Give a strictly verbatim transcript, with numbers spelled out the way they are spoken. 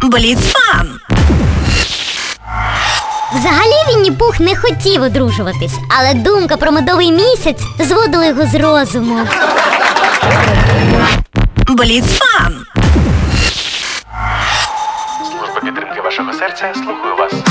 Бліцфан. Взагалі Вінні-Пух не хотів одружуватись, але думка про медовий місяць зводила його з розуму. Бліцфан. Служба підтримки вашого серця, слухаю вас.